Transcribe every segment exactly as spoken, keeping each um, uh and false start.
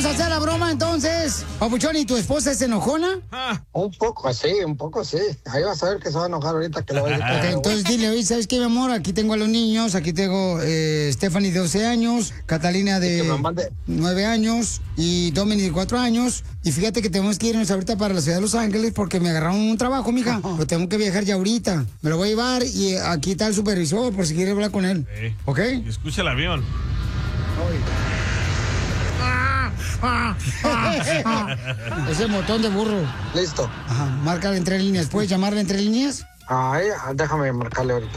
vamos a hacer la broma entonces. Papuchón, ¿y tu esposa es enojona? Ah. Un poco, sí, un poco, sí. Ahí vas a ver que se va a enojar ahorita que lo voy a decir. Ok, entonces dile, oye, ¿sabes qué, mi amor? Aquí tengo a los niños, aquí tengo eh, Stephanie de doce años, Catalina de nueve años y Dominic de cuatro años. Y fíjate que tenemos que irnos ahorita para la ciudad de Los Ángeles porque me agarraron un trabajo, mija. Pero tengo que viajar ya ahorita. Me lo voy a llevar y aquí está el supervisor por si quiere hablar con él. Sí. ¿Ok? Y escucha el avión. Es el botón de burro. Listo. Ajá, márcale entre líneas. ¿Puedes llamarle entre líneas? Ay, déjame marcarle ahorita.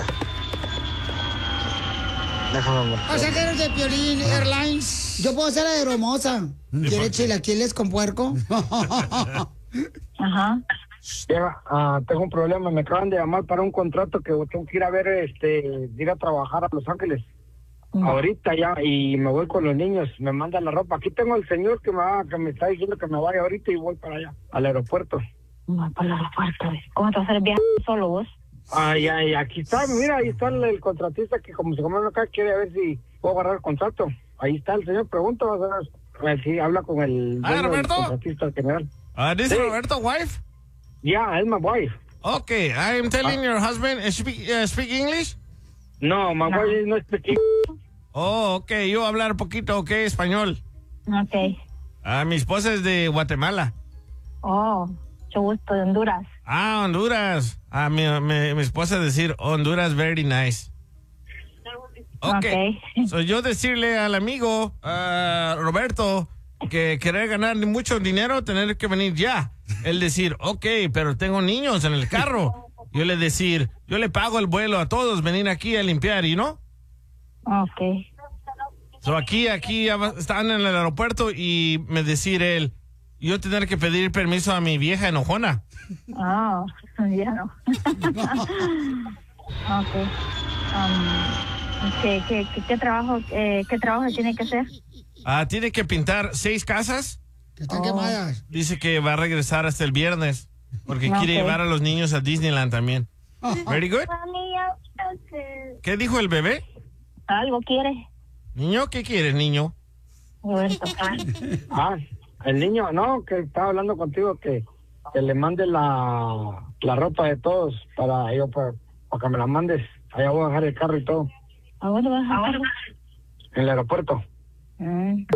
Déjame marcarle. Pasajeros de Piolín Airlines. Yo puedo ser la de Hermosa. ¿Quieres chilaquiles con puerco? Ajá. Ya, uh, tengo un problema. Me acaban de llamar para un contrato que tengo que ir a ver, este, ir a trabajar a Los Ángeles. No. Ahorita ya, y me voy con los niños, me mandan la ropa. Aquí tengo al señor que me va, que me está diciendo que me vaya ahorita y voy para allá, al aeropuerto. No, para el aeropuerto. ¿Cómo te vas a hacer el viaje solo vos? Ay, ay, aquí está, mira, ahí está el, el contratista que como se come acá quiere ver si puedo agarrar el contrato. Ahí está el señor, pregunta, vas a ver si habla con el, ah, Roberto, contratista general. Uh, this sí. is Roberto, wife? Yeah, it's my wife. Okay, I'm telling uh, your husband, uh, speak, uh, speak English? No, my no. wife no speak English. Oh, ok, yo hablar poquito, ok, español. Ok. Ah, mi esposa es de Guatemala. Oh, mucho gusto, de Honduras. Ah, Honduras. Ah, mi, mi, mi esposa decir Honduras very nice. Ok. okay. So yo decirle al amigo, uh, Roberto, que querer ganar mucho dinero, tener que venir ya. Él decir, ok, pero tengo niños en el carro. Yo le decir, yo le pago el vuelo a todos, venir aquí a limpiar, ¿y no? Ok. So aquí, aquí están en el aeropuerto y me decir él, yo tener que pedir permiso a mi vieja enojona. Ah, oh, ya no. Ok. Um, ¿qué, qué, qué, qué trabajo, eh, qué trabajo tiene que hacer? Ah, tiene que pintar seis casas. Que están oh. quemadas. Dice que va a regresar hasta el viernes porque okay. quiere llevar a los niños a Disneyland también. Oh. Very good. ¿Qué dijo el bebé? Algo quiere. ¿Niño? ¿Qué quieres, niño? Roberto. Ah, el niño, no, que estaba hablando contigo que, que le mande la, la ropa de todos para yo para, para que me la mandes. Allá voy a dejar el carro y todo. ¿A dónde vas a dejar? En el aeropuerto. Mm.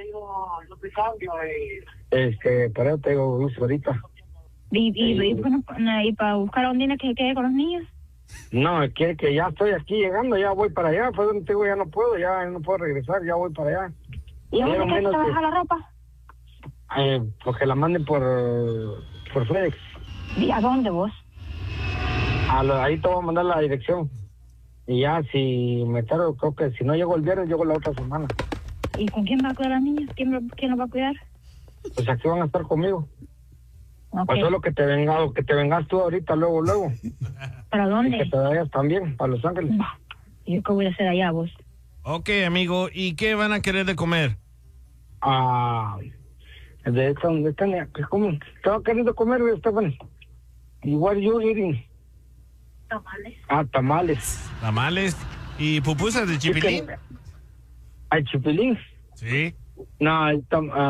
Este, para eso te digo, ahorita. ¿Y, y, y, bueno, y para buscar a un niño que se quede con los niños? No, quiere que ya estoy aquí llegando, ya voy para allá, pues donde te digo, ya no puedo, ya no puedo regresar, ya voy para allá. ¿Y dónde quieres que te deja la ropa? Eh, porque la manden por, por FedEx. ¿Y a dónde vos? A lo, ahí te voy a mandar la dirección. Y ya, si me tardo, creo que si no llego el viernes, llego la otra semana. ¿Y con quién va a cuidar a las niñas? ¿Quién, quién los va a cuidar? Pues aquí van a estar conmigo. Okay. Pues solo que te venga, que te vengas tú ahorita, luego, luego. ¿Para dónde? Y que te vayas también, para Los Ángeles. ¿Y qué voy a hacer allá, vos? Ok, amigo, ¿y qué van a querer de comer? Ah, de esta, de esta, ¿qué comen? Estaba queriendo comer, Estefan. ¿Y what are you eating? Tamales. Ah, tamales. Tamales. ¿Y pupusas de chipilín? ¿Hay chipilín? Sí. No, el tam, uh,